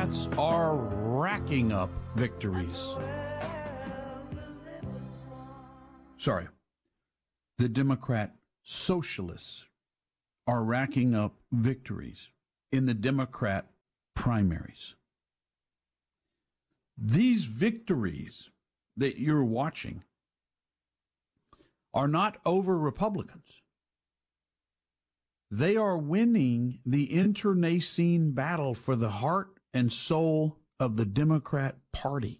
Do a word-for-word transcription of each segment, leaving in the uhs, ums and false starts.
Democrats are racking up victories. Sorry. The Democrat socialists are racking up victories in the Democrat primaries. These victories that you're watching are not over Republicans. They are winning the internecine battle for the heart and soul of the Democrat Party.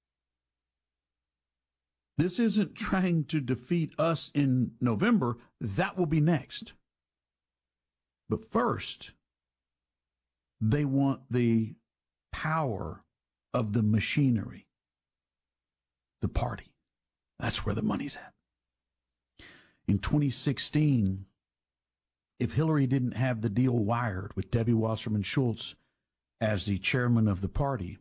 This isn't trying to defeat us in November. That will be next. But first, they want the power of the machinery, the party. That's where the money's at. In twenty sixteen, if Hillary didn't have the deal wired with Debbie Wasserman Schultz as the chairman of the party,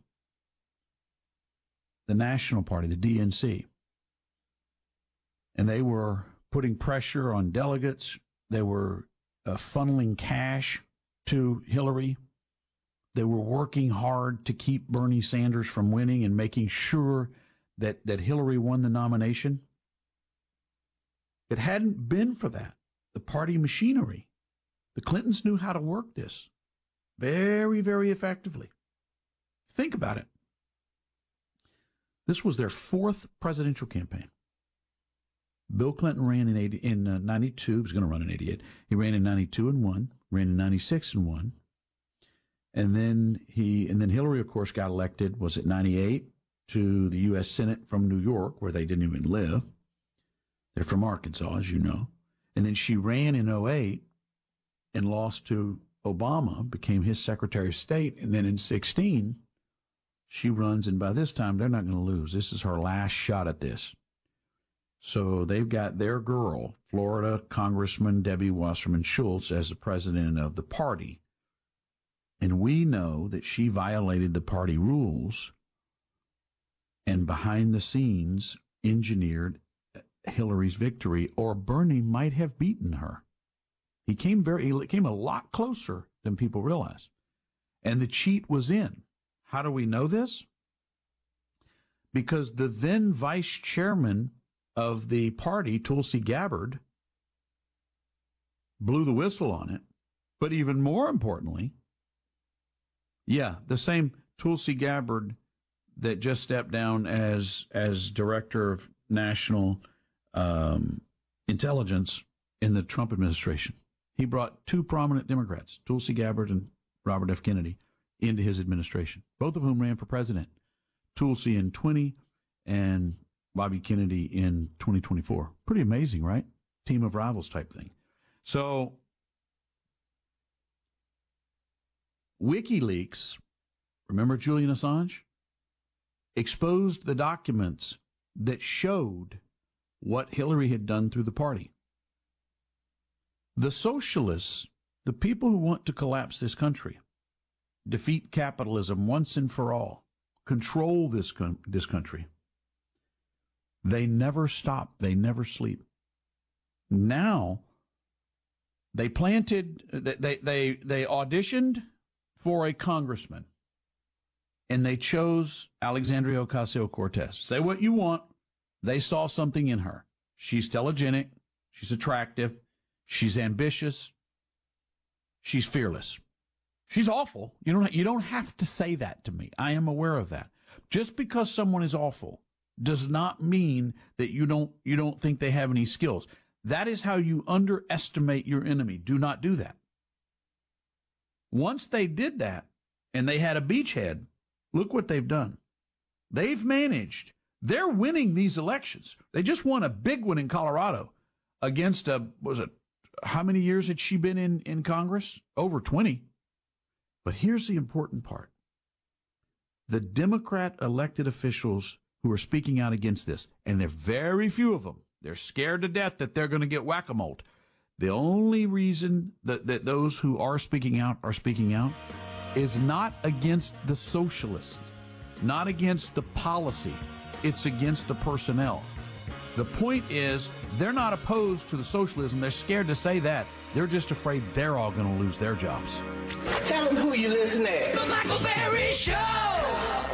the National Party, the D N C, and they were putting pressure on delegates, they were uh, funneling cash to Hillary, they were working hard to keep Bernie Sanders from winning and making sure that, that Hillary won the nomination. If it hadn't been for that, the party machinery, the Clintons knew how to work this very, very effectively. Think about it. This was their fourth presidential campaign. Bill Clinton ran in eighty, in uh, ninety-two. He was going to run in eighty-eight. He ran in ninety-two and won. Ran in ninety-six and won. And then he and then Hillary, of course, got elected. Was it ninety-eight to the U S Senate from New York, where they didn't even live. They're from Arkansas, as you know. And then she ran in oh eight and lost to Obama, became his Secretary of State. And then in sixteen, she runs, and by this time, they're not going to lose. This is her last shot at this. So they've got their girl, Florida Congressman Debbie Wasserman Schultz, as the president of the party. And we know that she violated the party rules and behind the scenes engineered Hillary's victory, or Bernie might have beaten her. He came very, he came a lot closer than people realize. And the cheat was in. How do we know this? Because the then vice chairman of the party, Tulsi Gabbard, blew the whistle on it. But even more importantly, yeah, the same Tulsi Gabbard that just stepped down as as director of national um, intelligence in the Trump administration. He brought two prominent Democrats, Tulsi Gabbard and Robert F. Kennedy, into his administration, both of whom ran for president. Tulsi in twenty and Bobby Kennedy in twenty twenty-four. Pretty amazing, right? Team of rivals type thing. So WikiLeaks, remember Julian Assange, exposed the documents that showed what Hillary had done through the party. The socialists, the people who want to collapse this country, defeat capitalism once and for all, control this con- this country, they never stop. They never sleep. Now, they planted, they, they, they auditioned for a congressman, and they chose Alexandria Ocasio-Cortez. Say what you want. They saw something in her. She's telegenic. She's attractive. She's ambitious. She's fearless. She's awful. You don't, you don't have to say that to me. I am aware of that. Just because someone is awful does not mean that you don't you don't think they have any skills. That is how you underestimate your enemy. Do not do that. Once they did that and they had a beachhead, look what they've done. They've managed. They're winning these elections. They just won a big one in Colorado against a, was it, how many years had she been in, in Congress? Over twenty. But here's the important part. The Democrat elected officials who are speaking out against this, and there are very few of them. They're scared to death that they're going to get whack-a-mole. The only reason that, that those who are speaking out are speaking out is not against the socialists, not against the policy. It's against the personnel. The point is, they're not opposed to the socialism. They're scared to say that. They're just afraid they're all going to lose their jobs. Tell them who you listen at. The Michael Berry Show!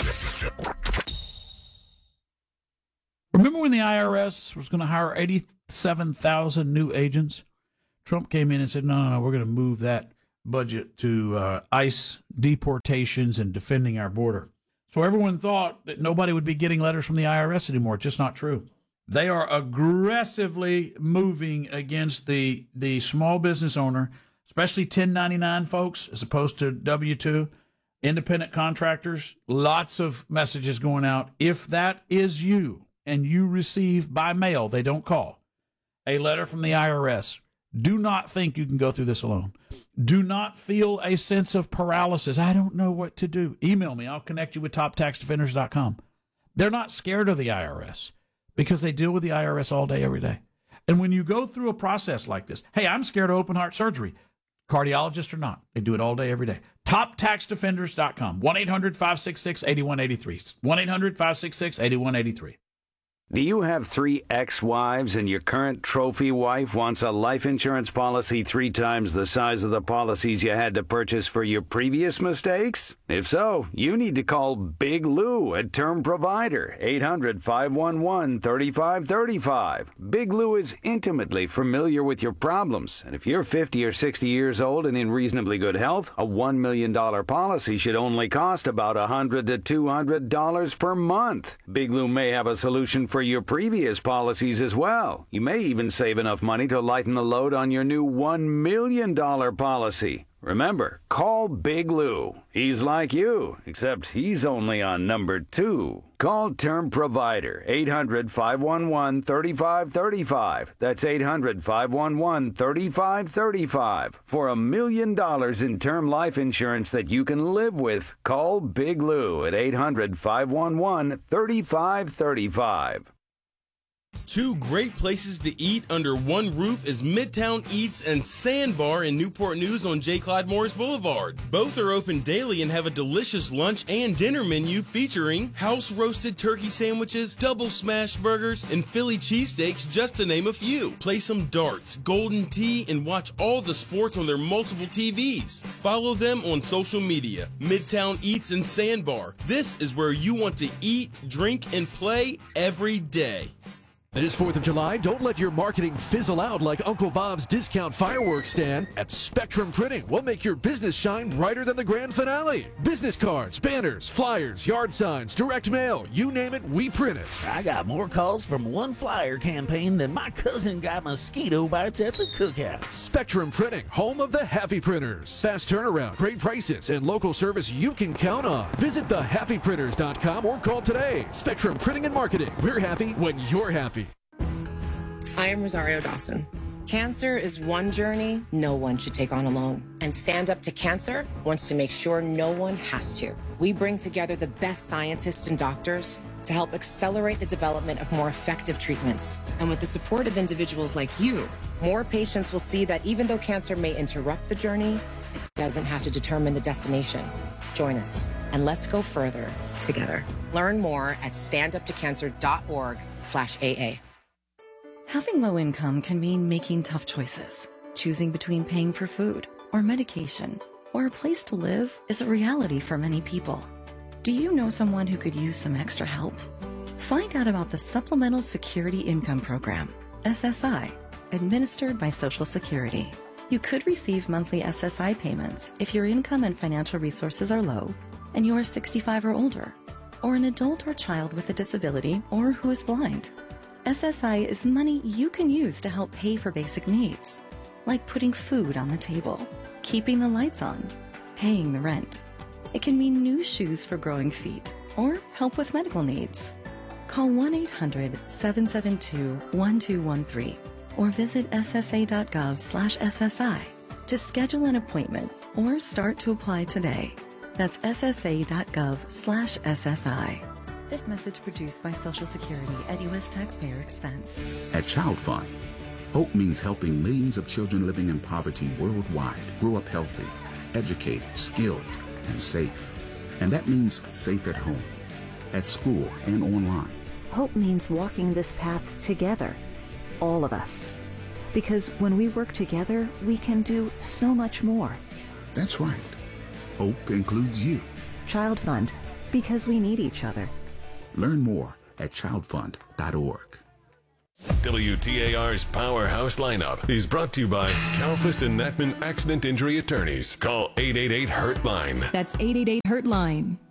Remember when the I R S was going to hire eighty-seven thousand new agents? Trump came in and said, no, no, no, we're going to move that budget to uh, ICE deportations and defending our border. So everyone thought that nobody would be getting letters from the I R S anymore. It's just not true. They are aggressively moving against the the small business owner, especially ten ninety-nine folks, as opposed to W two, independent contractors. Lots of messages going out. If that is you and you receive by mail, they don't call, a letter from the I R S, do not think you can go through this alone. Do not feel a sense of paralysis. I don't know what to do. Email me. I'll connect you with top tax defenders dot com. They're not scared of the I R S because they deal with the I R S all day, every day. And when you go through a process like this, hey, I'm scared of open heart surgery. Cardiologist or not, they do it all day, every day. top tax defenders dot com. one eight hundred five six six eight one eight three. one eight hundred five six six eight one eight three. Do you have three ex-wives and your current trophy wife wants a life insurance policy three times the size of the policies you had to purchase for your previous mistakes? If so, you need to call Big Lou at Term Provider, eight hundred five one one three five three five. Big Lou is intimately familiar with your problems, and if you're fifty or sixty years old and in reasonably good health, a one million dollars policy should only cost about one hundred to two hundred dollars per month. Big Lou may have a solution for for your previous policies as well. You may even save enough money to lighten the load on your new one million dollars policy. Remember, call Big Lou. He's like you, except he's only on number two. Call Term Provider, eight hundred five one one three five three five. That's eight hundred five one one three five three five. For a million dollars in term life insurance that you can live with, call Big Lou at eight hundred five one one three five three five. Two great places to eat under one roof is Midtown Eats and Sandbar in Newport News on J. Clyde Morris Boulevard. Both are open daily and have a delicious lunch and dinner menu featuring house-roasted turkey sandwiches, double smash burgers, and Philly cheesesteaks, just to name a few. Play some darts, golden tea, and watch all the sports on their multiple T Vs. Follow them on social media. Midtown Eats and Sandbar. This is where you want to eat, drink, and play every day. This fourth of July, don't let your marketing fizzle out like Uncle Bob's discount fireworks stand. At Spectrum Printing, we'll make your business shine brighter than the grand finale. Business cards, banners, flyers, yard signs, direct mail, you name it, we print it. I got more calls from one flyer campaign than my cousin got mosquito bites at the cookout. Spectrum Printing, home of the Happy Printers. Fast turnaround, great prices, and local service you can count on. Visit the happy printers dot com or call today. Spectrum Printing and Marketing. We're happy when you're happy. I am Rosario Dawson. Cancer is one journey no one should take on alone. And Stand Up to Cancer wants to make sure no one has to. We bring together the best scientists and doctors to help accelerate the development of more effective treatments. And with the support of individuals like you, more patients will see that even though cancer may interrupt the journey, it doesn't have to determine the destination. Join us, and let's go further together. Learn more at stand up to cancer dot org slash A A. Having low income can mean making tough choices. Choosing between paying for food or medication or a place to live is a reality for many people. Do you know someone who could use some extra help? Find out about the Supplemental Security Income Program, S S I, administered by Social Security. You could receive monthly S S I payments if your income and financial resources are low and you are sixty-five or older, or an adult or child with a disability or who is blind. S S I is money you can use to help pay for basic needs, like putting food on the table, keeping the lights on, paying the rent. It can mean new shoes for growing feet or help with medical needs. Call one eight hundred seven seven two one two one three or visit S S A dot gov slash S S I to schedule an appointment or start to apply today. That's S S A dot gov slash S S I. This message produced by Social Security at U S taxpayer expense. At Child Fund, hope means helping millions of children living in poverty worldwide grow up healthy, educated, skilled, and safe. And that means safe at home, at school, and online. Hope means walking this path together, all of us. Because when we work together, we can do so much more. That's right. Hope includes you. Child Fund, because we need each other. Learn more at child fund dot org. W T A R's Powerhouse lineup is brought to you by Kalfas and Natman Accident Injury Attorneys. Call eight eight eight, hurt line. That's eight eight eight, hurt line.